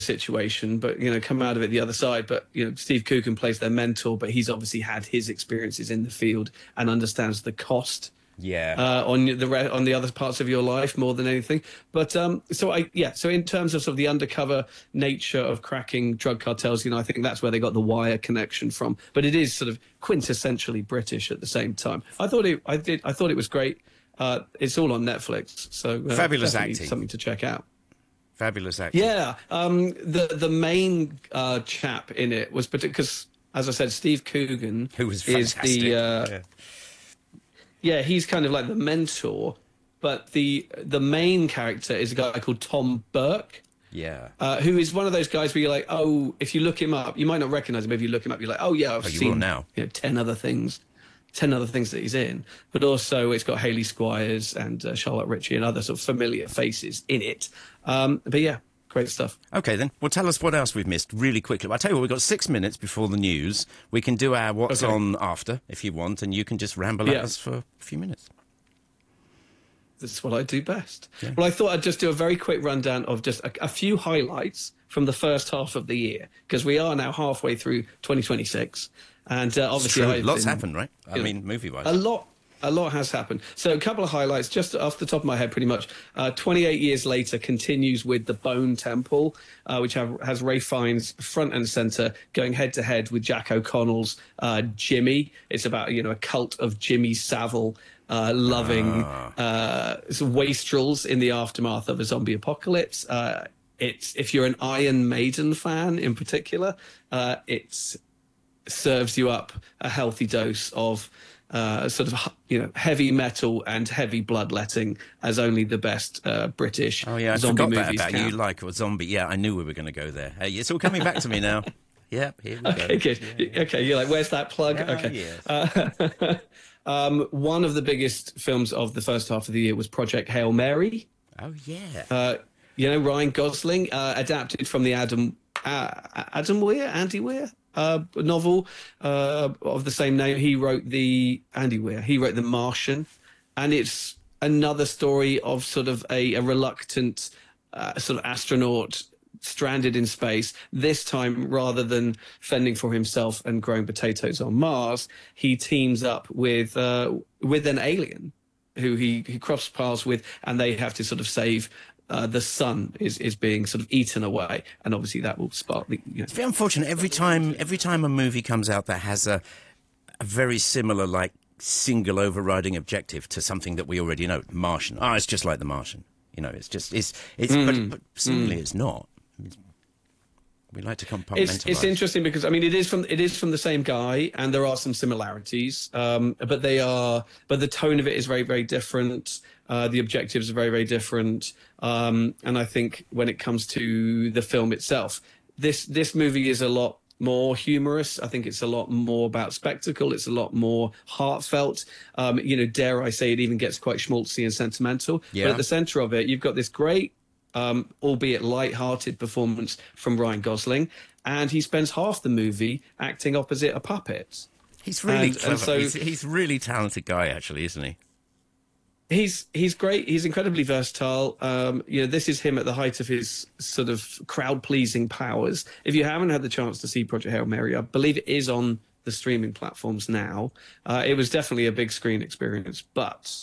situation, but come out of it the other side. But Steve Coogan plays their mentor, but he's obviously had his experiences in the field and understands the cost on the other parts of your life more than anything. But so in terms of sort of the undercover nature of cracking drug cartels, I think that's where they got the Wire connection from. But it is sort of quintessentially British at the same time. I thought it was great. It's all on Netflix, so fabulous acting, something to check out. Fabulous acting. Yeah, the main chap in it was because, as I said, Steve Coogan, who was fantastic. He's kind of like the mentor, but the main character is a guy called Tom Burke. Yeah. Who is one of those guys where you're like, oh, if you look him up, you might not recognize him. If you look him up, you're like, oh yeah, I've seen now 10 other things that he's in. But also it's got Hayley Squires and Charlotte Ritchie and other sort of familiar faces in it. But yeah, great stuff. Okay, then. Well, tell us what else we've missed really quickly. I'll tell you what, we've got 6 minutes before the news. We can do our what's on after, if you want, and you can just ramble at us for a few minutes. That's what I do best. Yeah. Well, I thought I'd just do a very quick rundown of just a few highlights from the first half of the year, because we are now halfway through 2026. And obviously, lots happened, right? I mean, movie-wise. A lot has happened. So a couple of highlights, just off the top of my head, pretty much. 28 years later continues with The Bone Temple, which has Ralph Fiennes front and centre going head-to-head with Jack O'Connell's Jimmy. It's about, a cult of Jimmy Savile loving wastrels in the aftermath of a zombie apocalypse. If you're an Iron Maiden fan in particular, it serves you up a healthy dose of heavy metal and heavy bloodletting as only the best British zombie movies. I forgot that about you. You like a zombie. Yeah, I knew we were going to go there. Hey, it's all coming back to me now. Yep, here we go. Okay, good. Yeah. Okay, you're like, where's that plug? Okay. Yes. One of the biggest films of the first half of the year was Project Hail Mary. Oh, yeah. Ryan Gosling, adapted from the Andy Weir novel of the same name. He wrote The Martian, and it's another story of sort of a reluctant sort of astronaut stranded in space. This time, rather than fending for himself and growing potatoes on Mars, he teams up with an alien who he crosses paths with, and they have to sort of save the sun is being sort of eaten away, and obviously that will spark the. It's very unfortunate. Every time a movie comes out that has a very similar, like, single overriding objective to something that we already know, Martian. It's just like The Martian. But simply it's not. We like to compartmentalize. It's interesting because it is from the same guy, and there are some similarities, but the tone of it is very, very different. The objectives are very, very different, and I think when it comes to the film itself, this movie is a lot more humorous. I think it's a lot more about spectacle. It's a lot more heartfelt. Dare I say, it even gets quite schmaltzy and sentimental. Yeah. But at the centre of it, you've got this great, albeit light-hearted performance from Ryan Gosling, and he spends half the movie acting opposite a puppet. He's really clever. So he's a really talented guy, actually, isn't he? He's great. He's incredibly versatile. This is him at the height of his sort of crowd-pleasing powers. If you haven't had the chance to see Project Hail Mary, I believe it is on the streaming platforms now. It was definitely a big screen experience, but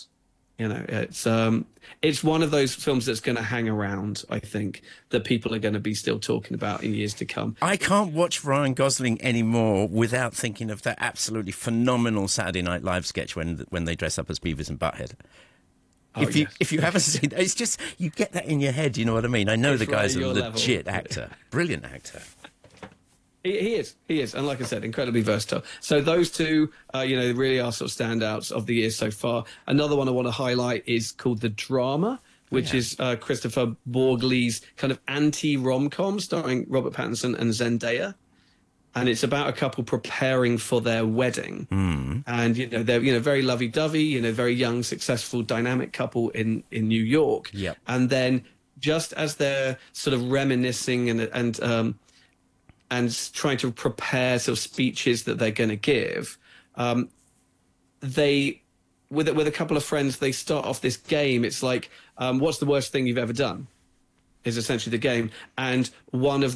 it's one of those films that's going to hang around, I think, that people are going to be still talking about in years to come. I can't watch Ryan Gosling anymore without thinking of that absolutely phenomenal Saturday Night Live sketch when they dress up as Beavis and Butthead. If you haven't seen it, it's just, you get that in your head, you know what I mean? I know the guy's a legit actor, brilliant actor. He is. And like I said, incredibly versatile. So those two, really are sort of standouts of the year so far. Another one I want to highlight is called The Drama, which is Christopher Borgle's kind of anti-rom-com starring Robert Pattinson and Zendaya. And it's about a couple preparing for their wedding. Mm. And, they're, very lovey-dovey, very young, successful, dynamic couple in New York. Yep. And then just as they're sort of reminiscing and trying to prepare sort of speeches that they're going to give, they, with a couple of friends, they start off this game. It's like, what's the worst thing you've ever done? is essentially the game. And one of